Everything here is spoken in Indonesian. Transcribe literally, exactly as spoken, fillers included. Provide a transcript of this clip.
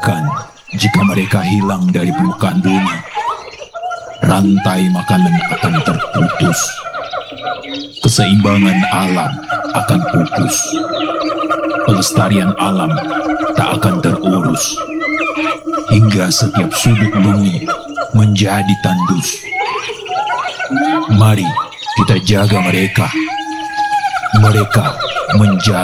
Bahkan jika mereka hilang dari permukaan bumi, rantai makanan akan terputus. Keseimbangan alam akan pupus. Pelestarian alam tak akan terurus. Hingga setiap sudut bumi menjadi tandus. Mari kita jaga mereka. Mereka menjaga